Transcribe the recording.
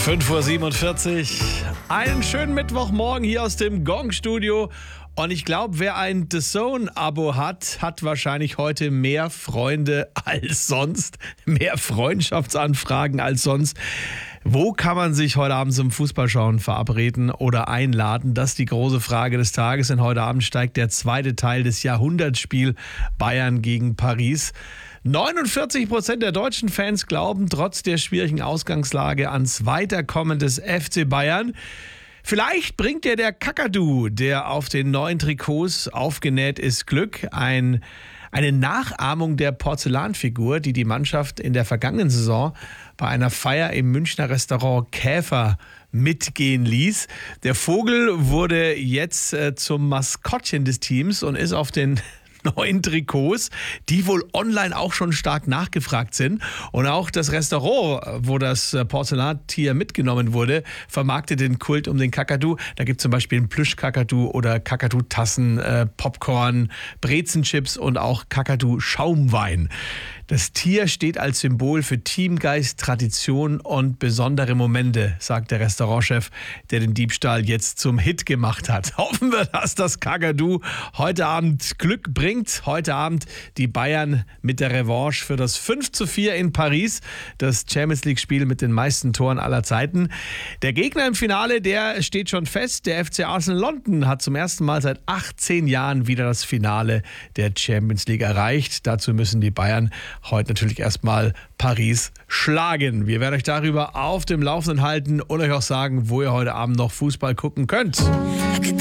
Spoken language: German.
5:47 Uhr. Einen schönen Mittwochmorgen hier aus dem Gong-Studio. Und ich glaube, wer ein The Zone-Abo hat, hat wahrscheinlich heute mehr Freunde als sonst, mehr Freundschaftsanfragen als sonst. Wo kann man sich heute Abend zum Fußballschauen verabreden oder einladen? Das ist die große Frage des Tages. Denn heute Abend steigt der zweite Teil des Jahrhundertspiels Bayern gegen Paris. 49% der deutschen Fans glauben trotz der schwierigen Ausgangslage ans Weiterkommen des FC Bayern. Vielleicht bringt ja der Kakadu, der auf den neuen Trikots aufgenäht ist, Glück. Eine Nachahmung der Porzellanfigur, die die Mannschaft in der vergangenen Saison bei einer Feier im Münchner Restaurant Käfer mitgehen ließ. Der Vogel wurde jetzt zum Maskottchen des Teams und ist auf den neuen Trikots, die wohl online auch schon stark nachgefragt sind. Und auch das Restaurant, wo das Porzellantier mitgenommen wurde, vermarktet den Kult um den Kakadu. Da gibt es zum Beispiel einen Plüsch-Kakadu oder Kakadu-Tassen, Popcorn, Brezenchips und auch Kakadu-Schaumwein. Das Tier steht als Symbol für Teamgeist, Tradition und besondere Momente, sagt der Restaurantchef, der den Diebstahl jetzt zum Hit gemacht hat. Hoffen wir, dass das Kakadu heute Abend Glück bringt. Heute Abend die Bayern mit der Revanche für das 5:4 in Paris, das Champions-League-Spiel mit den meisten Toren aller Zeiten. Der Gegner im Finale, der steht schon fest. Der FC Arsenal London hat zum ersten Mal seit 18 Jahren wieder das Finale der Champions League erreicht. Dazu müssen die Bayern heute natürlich erstmal Paris schlagen. Wir werden euch darüber auf dem Laufenden halten und euch auch sagen, wo ihr heute Abend noch Fußball gucken könnt.